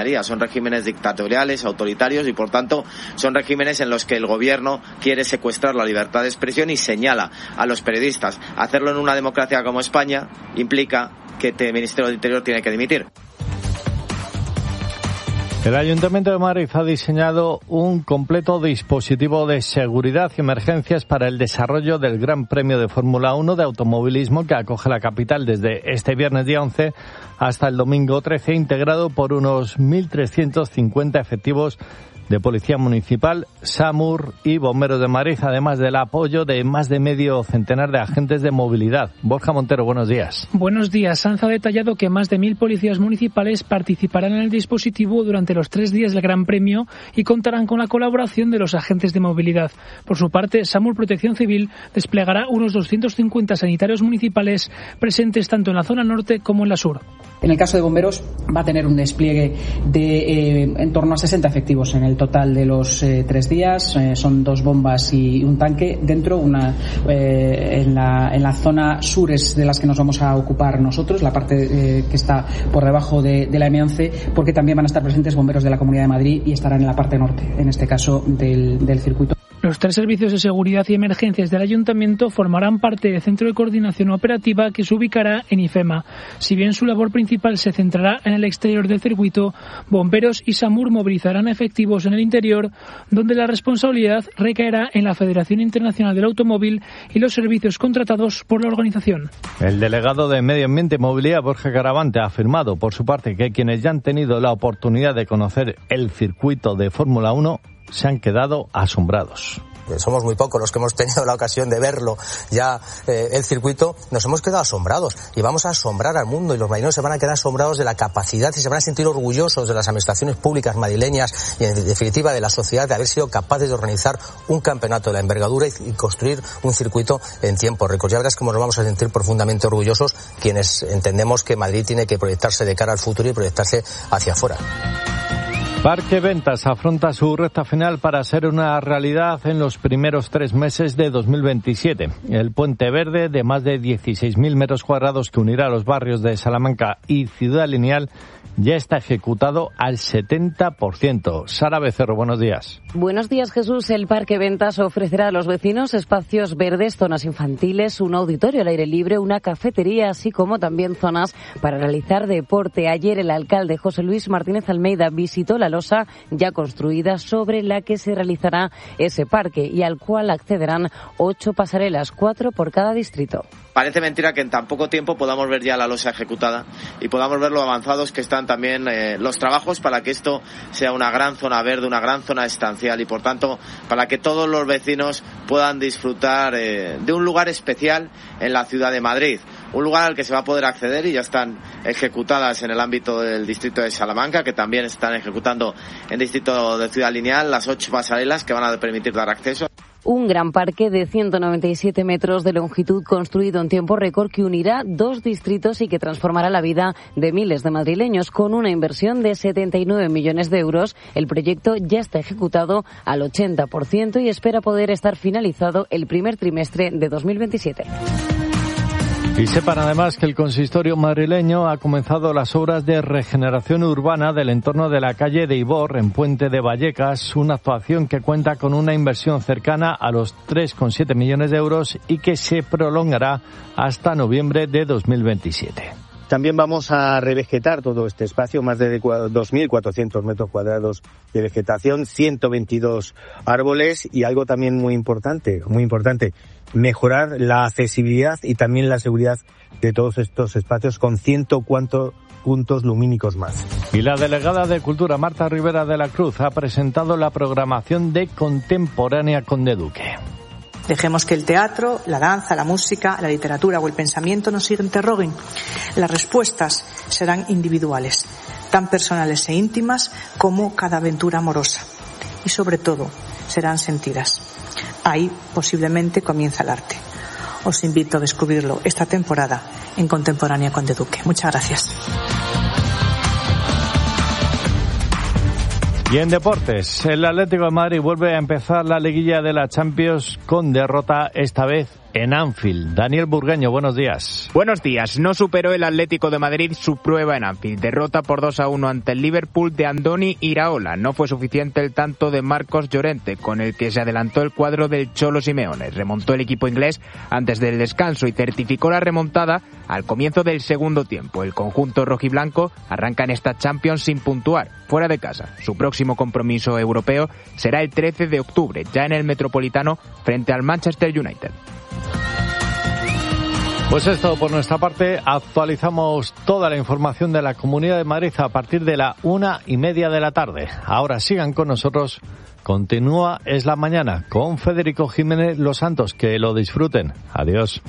Son regímenes dictatoriales, autoritarios y, por tanto, son regímenes en los que el gobierno quiere secuestrar la libertad de expresión y señala a los periodistas. Hacerlo en una democracia como España implica que este Ministerio del Interior tiene que dimitir. El Ayuntamiento de Madrid ha diseñado un completo dispositivo de seguridad y emergencias para el desarrollo del Gran Premio de Fórmula 1 de automovilismo que acoge la capital desde este viernes día 11 hasta el domingo 13, integrado por unos 1.350 efectivos de Policía Municipal, SAMUR y Bomberos de Madrid, además del apoyo de más de medio centenar de agentes de movilidad. Borja Montero, buenos días. Buenos días. Sanz ha detallado que más de 1.000 policías municipales participarán en el dispositivo durante los 3 días del Gran Premio y contarán con la colaboración de los agentes de movilidad. Por su parte, SAMUR Protección Civil desplegará unos 250 sanitarios municipales presentes tanto en la zona norte como en la sur. En el caso de bomberos va a tener un despliegue de en torno a 60 efectivos en el total de los 3 días. Son 2 bombas y un tanque dentro. En la zona sur es de las que nos vamos a ocupar nosotros, la parte que está por debajo de la M11, porque también van a estar presentes bomberos de la Comunidad de Madrid y estarán en la parte norte, en este caso del circuito. Los 3 servicios de seguridad y emergencias del Ayuntamiento formarán parte del Centro de Coordinación Operativa que se ubicará en IFEMA. Si bien su labor principal se centrará en el exterior del circuito, bomberos y SAMUR movilizarán efectivos en el interior, donde la responsabilidad recaerá en la Federación Internacional del Automóvil y los servicios contratados por la organización. El delegado de Medio Ambiente y Movilidad, Borja Caravante, ha afirmado por su parte que quienes ya han tenido la oportunidad de conocer el circuito de Fórmula 1 se han quedado asombrados. Somos muy pocos los que hemos tenido la ocasión de verlo ya, el circuito. Nos hemos quedado asombrados y vamos a asombrar al mundo, y los marineros se van a quedar asombrados de la capacidad y se van a sentir orgullosos de las administraciones públicas madrileñas y, en definitiva, de la sociedad, de haber sido capaces de organizar un campeonato de la envergadura y construir un circuito en tiempo récord. Ya verás cómo nos vamos a sentir profundamente orgullosos quienes entendemos que Madrid tiene que proyectarse de cara al futuro y proyectarse hacia afuera. Parque Ventas afronta su recta final para ser una realidad en los primeros 3 meses de 2027. El puente verde de más de 16.000 metros cuadrados que unirá los barrios de Salamanca y Ciudad Lineal ya está ejecutado al 70%. Sara Becerro, buenos días. Buenos días, Jesús. El Parque Ventas ofrecerá a los vecinos espacios verdes, zonas infantiles, un auditorio al aire libre, una cafetería, así como también zonas para realizar deporte. Ayer el alcalde José Luis Martínez Almeida visitó la losa ya construida sobre la que se realizará ese parque y al cual accederán 8 pasarelas, 4 por cada distrito. Parece mentira que en tan poco tiempo podamos ver ya la losa ejecutada y podamos ver lo avanzados que están también los trabajos para que esto sea una gran zona verde, una gran zona estancial y, por tanto, para que todos los vecinos puedan disfrutar de un lugar especial en la ciudad de Madrid. Un lugar al que se va a poder acceder y ya están ejecutadas en el ámbito del distrito de Salamanca, que también están ejecutando en el distrito de Ciudad Lineal las 8 pasarelas que van a permitir dar acceso. Un gran parque de 197 metros de longitud construido en tiempo récord que unirá 2 distritos y que transformará la vida de miles de madrileños. Con una inversión de 79 millones de euros, el proyecto ya está ejecutado al 80% y espera poder estar finalizado el primer trimestre de 2027. Y sepan además que el consistorio madrileño ha comenzado las obras de regeneración urbana del entorno de la calle de Ibor, en Puente de Vallecas, una actuación que cuenta con una inversión cercana a los 3,7 millones de euros y que se prolongará hasta noviembre de 2027. También vamos a revegetar todo este espacio, más de 2.400 metros cuadrados de vegetación, 122 árboles y algo también muy importante, mejorar la accesibilidad y también la seguridad de todos estos espacios con 104 puntos lumínicos más. Y la delegada de Cultura, Marta Rivera de la Cruz, ha presentado la programación de Contemporánea Conde Duque. Dejemos que el teatro, la danza, la música, la literatura o el pensamiento nos interroguen. Las respuestas serán individuales, tan personales e íntimas como cada aventura amorosa. Y sobre todo, serán sentidas. Ahí posiblemente comienza el arte. Os invito a descubrirlo esta temporada en Contemporánea Conde Duque. Muchas gracias. Y en deportes, el Atlético de Madrid vuelve a empezar la liguilla de la Champions con derrota esta vez en Anfield. Daniel Burgueño, buenos días. Buenos días. No superó el Atlético de Madrid su prueba en Anfield. Derrota por 2-1 ante el Liverpool de Andoni Iraola. No fue suficiente el tanto de Marcos Llorente, con el que se adelantó el cuadro del Cholo Simeone. Remontó el equipo inglés antes del descanso y certificó la remontada al comienzo del segundo tiempo. El conjunto rojiblanco arranca en esta Champions sin puntuar, fuera de casa. Su próximo compromiso europeo será el 13 de octubre, ya en el Metropolitano, frente al Manchester United. Pues es todo por nuestra parte. Actualizamos toda la información de la Comunidad de Madrid a partir de la 1:30 de la tarde. Ahora sigan con nosotros. Continúa Es la Mañana con Federico Jiménez Los Santos. Que lo disfruten. Adiós.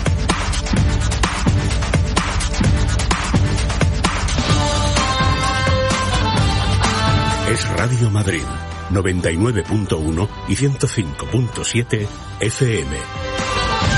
Es Radio Madrid, 99.1 y 105.7 FM.